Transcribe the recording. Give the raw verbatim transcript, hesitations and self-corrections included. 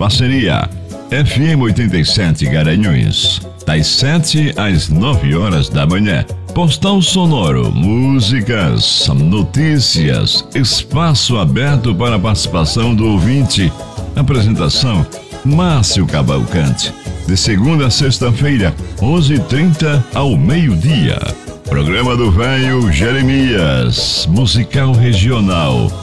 Parceria F M oitenta e sete Garanhuns, das sete às nove horas da manhã. Postal sonoro, músicas, notícias, espaço aberto para a participação do ouvinte. Apresentação Márcio Cavalcante. De segunda a sexta-feira, onze e trinta ao meio-dia. Programa do Velho Jeremias, musical regional.